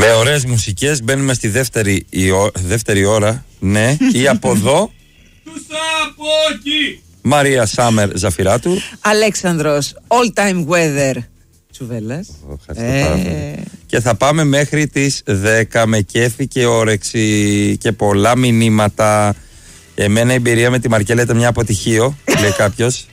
Με ωραίες μουσικές μπαίνουμε στη δεύτερη ώρα. Ναι, ή από εδώ. Τους από εκεί. Μαρία Σάμερ Ζαφυράτου. Αλέξανδρος All Time Weather Τσουβέλλας. Και θα πάμε μέχρι τις 10 με κέφι και όρεξη και πολλά μηνύματα. Εμένα η εμπειρία με τη Μαρκέλα ήταν μια αποτυχία, λέει κάποιος.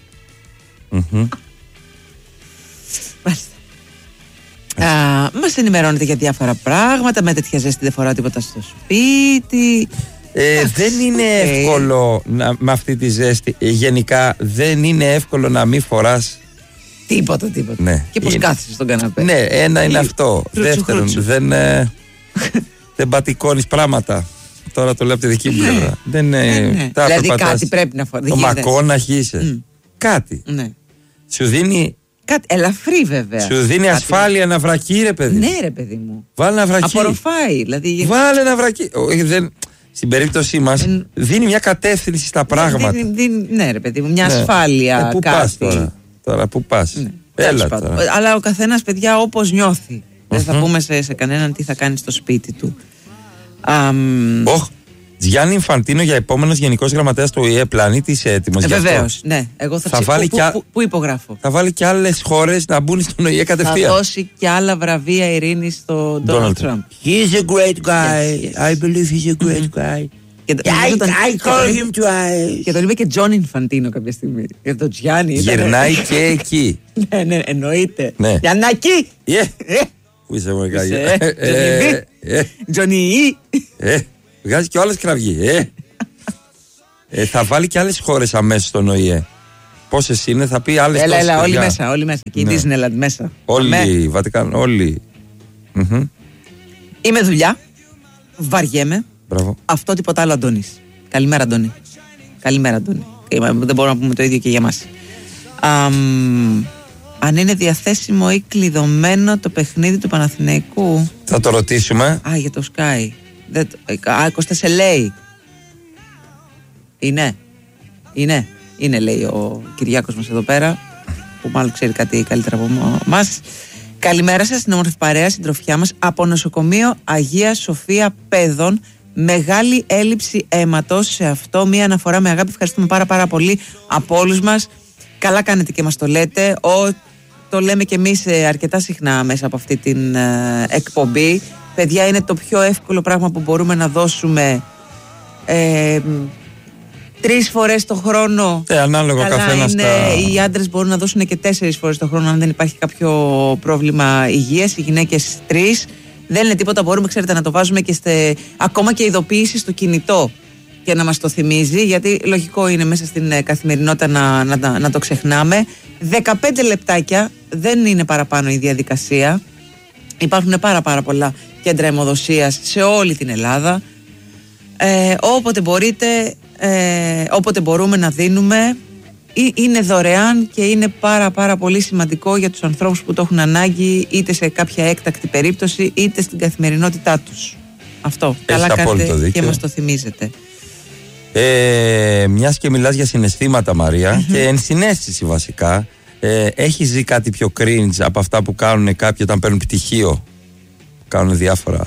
Μας ενημερώνετε για διάφορα πράγματα. Με τέτοια ζέστη δεν φοράω τίποτα στο σπίτι. Δεν είναι εύκολο με αυτή τη ζέστη. Γενικά δεν είναι εύκολο να μην φοράς τίποτα. Ναι, και πως κάθεσαι στον καναπέ. Ναι, ένα είναι αυτό. Δεύτερον, δεν πατικώνεις πράγματα. Τώρα το λέω από τη δική μου πλευρά. Δηλαδή κάτι πρέπει να φοράς. Το μακόναχι είσαι. Κάτι. Σου δίνει. Κάτι ελαφρύ βέβαια. Σου δίνει ασφάλεια ένα βρακί, ρε παιδί. Ναι, ρε παιδί μου. Βάλε ένα βρακί. Απορροφάει. Δηλαδή... Βάλε ένα βρακί. Στην περίπτωσή μας δίνει μια κατεύθυνση στα πράγματα. Ναι, ρε παιδί μου, μια ασφάλεια. Πού πας τώρα, πού πας. Ναι. Έλα τώρα. Αλλά ο καθένας, παιδιά, όπως νιώθει. Δεν θα πούμε σε κανέναν τι θα κάνει στο σπίτι του. Γιάννη Ινφαντίνο για επόμενος Γενικός Γραμματέας του ΟΗΕ, πλανήτη, είσαι έτοιμος γι' αυτό? Βεβαίως, ναι. Εγώ θα βάλει πού υπογράφω? Θα βάλει και άλλες χώρες να μπουν στον ΟΗΕ κατευθείαν. Θα δώσει και άλλα βραβεία ειρήνης στον Donald Trump. He's a great guy. I believe he's a great guy. I call him twice. Και τον είπε και Τζον Ινφαντίνο κάποια στιγμή. Για τον Γιάννη. Γυρνάει και εκεί. Ναι, εννοείται. Γιαννάκη! Πού είσαι μωρικά? Τζονι. Βγάζει και όλες κραυγή. Θα βάλει και άλλες χώρες αμέσως στον ΟΗΕ. Πόσες είναι, θα πει άλλες τόσες. Έλα, όλοι μέσα. Και η Disneyland μέσα. Όλοι, Βατικάν, όλοι. Είμαι δουλειά. Βαριέμαι. Μπράβο. Αυτό τίποτα άλλο, Αντώνης. Καλημέρα, Αντώνη. Δεν μπορούμε να πούμε το ίδιο και για μας. Αν είναι διαθέσιμο ή κλειδωμένο το παιχνίδι του Παναθηναϊκού. Θα το ρωτήσουμε. Για το Sky. Κώστα σε λέει. Είναι λέει ο Κυριάκος μας εδώ πέρα, που μάλλον ξέρει κάτι καλύτερα από μας. Καλημέρα σας, στην όμορφη παρέα, συντροφιά μας από νοσοκομείο Αγία Σοφία Πέδων. Μεγάλη έλλειψη αίματος σε αυτό. Μία αναφορά με αγάπη. Ευχαριστούμε πάρα πολύ από όλους μας. Καλά κάνετε και μας το λέτε. Το λέμε και εμείς αρκετά συχνά μέσα από αυτή την εκπομπή. Παιδιά, είναι το πιο εύκολο πράγμα που μπορούμε να δώσουμε 3 φορές το χρόνο. Ανάλογα καθένας. Οι άντρες μπορούν να δώσουν και 4 φορές το χρόνο αν δεν υπάρχει κάποιο πρόβλημα υγείας. Οι γυναίκες 3. Δεν είναι τίποτα, μπορούμε, ξέρετε, να το βάζουμε και ακόμα και ειδοποίηση στο κινητό και να μας το θυμίζει, γιατί λογικό είναι μέσα στην καθημερινότητα να το ξεχνάμε. 15 λεπτάκια, δεν είναι παραπάνω η διαδικασία. Υπάρχουν πάρα πολλά κέντρα αιμοδοσίας σε όλη την Ελλάδα. Όποτε μπορείτε, όποτε μπορούμε να δίνουμε. Είναι δωρεάν και είναι πάρα πολύ σημαντικό για τους ανθρώπους που το έχουν ανάγκη, είτε σε κάποια έκτακτη περίπτωση είτε στην καθημερινότητά τους. Αυτό. Καλά κάνετε και μας το θυμίζετε. Μιας και μιλάς για συναισθήματα, Μαρία, και ενσυναίσθηση βασικά, έχεις δει κάτι πιο cringe από αυτά που κάνουν κάποιοι όταν παίρνουν πτυχίο? Κάνουν διάφορα.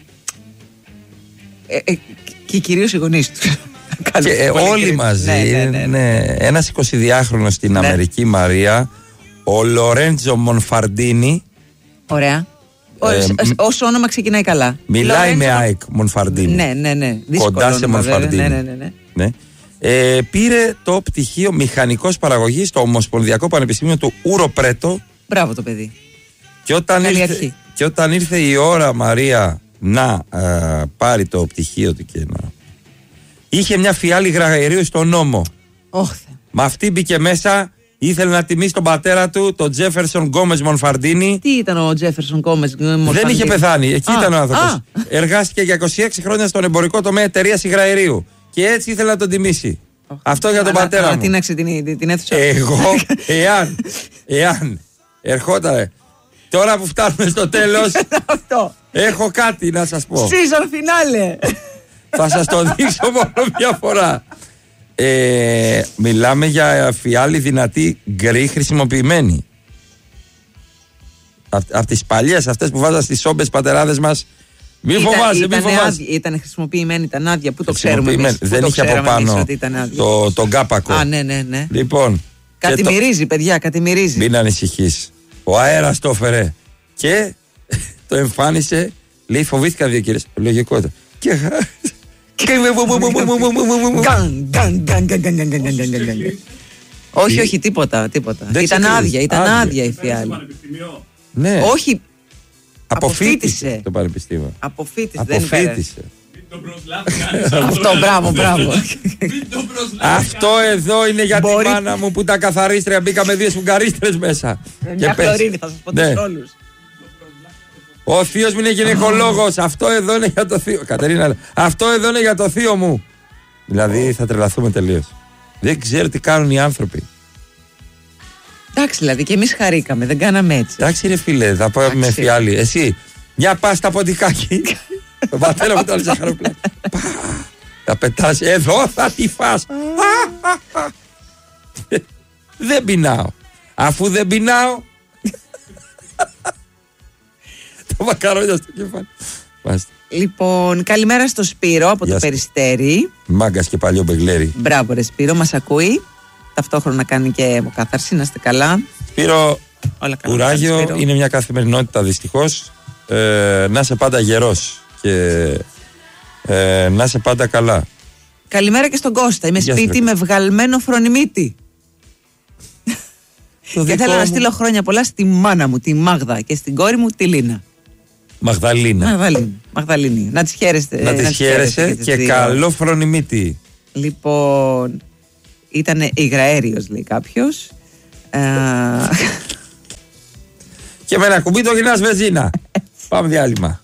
Και κυρίως οι γονείς τους. Και όλοι μαζί. Ναι. Ένας 22χρονος στην Αμερική, Μαρία, ο Λορέντζο Μονφαρντίνι. Ωραία. Όσο όνομα ξεκινάει καλά. Μιλάει με Άικ Μονφαρντίνι. Ναι. Κοντά σε Μονφαρντίνι. Ναι. Πήρε το πτυχίο μηχανικός παραγωγής στο Ομοσπονδιακό Πανεπιστήμιο του Ούρο Πρέτο. Μπράβο το παιδί. Και όταν ήρθε η ώρα, Μαρία, να πάρει το πτυχίο του και να... Είχε μια φιάλη γραγαερίου στον νόμο. Μα αυτή μπήκε μέσα, ήθελε να τιμήσει τον πατέρα του, τον Τζέφερσον Γκόμες Μονφαρντίνι. Τι ήταν ο Τζέφερσον Γκόμες Μονφαρντίνι? Δεν είχε πεθάνει, εκεί ήταν ο άνθρωπος. Εργάστηκε για 26 χρόνια στον εμπορικό τομέα εταιρείας υγραερίου. Και έτσι ήθελε να τον τιμήσει. Αυτό για τον πατέρα μου. Ανατείναξε την αίθουσα. Εγώ, εάν ερχόταν. Τώρα που φτάνουμε στο τέλος, έχω κάτι να σας πω. Season finale. Θα σας το δείξω μόνο μια φορά. Μιλάμε για φιάλη δυνατή γκρι χρησιμοποιημένη. Από τις παλιές αυτές που βάζαν στις σόμπες πατεράδες μας Μη φοβάσαι, μη φοβάσαι. Ήταν χρησιμοποιημένη, ήταν άδεια. Πού το ξέρουμε εμείς? Δεν είχε από πάνω τον κάπακο. Α, ναι. Λοιπόν. Κάτι μυρίζει, παιδιά, κάτι μυρίζει. Μην ανησυχείς. Ο αέρας το έφερε και το εμφάνισε. Λέει, φοβήθηκα 2 κυρίες. Λογικότητα. Και. Όχι, τίποτα. Ήταν άδεια η φιάλη. Ναι. Όχι. Αποφύτησε το πανεπιστήμιο. Αποφύτησε. Αυτό, μπράβο. Αυτό εδώ είναι για τη μάνα μου που τα καθαρίστρια μπήκαμε 2 σφουγγαρίστρες μέσα. Μια χλωρίνη, θα σας πω τους όλους. Ο θείος μου είναι γυναικολόγος. Αυτό εδώ είναι για το θείο. Κατερίνα, αυτό εδώ είναι για το θείο μου. Δηλαδή θα τρελαθούμε τελείως. Δεν ξέρω τι κάνουν οι άνθρωποι. Εντάξει, δηλαδή και εμείς χαρήκαμε, δεν κάναμε έτσι. Εντάξει, ρε φίλε, θα πάμε με φιάλη. Εσύ, μια πας στα ποτικάκι. Το πατέρα μου το άλλη ζαχαροπλάτη. Θα πετάς, εδώ θα τη φας. Δεν πεινάω. Αφού δεν πεινάω. Το μακαρόνια στο κεφάλι. Λοιπόν, καλημέρα στο Σπύρο από το Περιστέρι. Μάγκας και παλιό μπεγλέρι. Μπράβο, ρε Σπύρο, μας ακούει. Ταυτόχρονα κάνει και αιμοκάθαρση, να είστε καλά. Σπύρο, κουράγιο, είναι μια καθημερινότητα δυστυχώς. Να είσαι πάντα γερός και να είσαι πάντα καλά. Καλημέρα και στον Κώστα. Είμαι σπίτι με βγαλμένο φρονιμίτι. Και θέλω να στείλω χρόνια πολλά στη μάνα μου, τη Μάγδα, και στην κόρη μου, τη Λίνα. Μαγδαλίνη. Να τις χαίρεστε. Να τις χαίρεσαι και καλό φρονιμίτι. Λοιπόν, ήτανε υγραέριος, λέει κάποιος. Και με ένα κουμπί το γυρνάς βενζίνα. Πάμε διάλειμμα.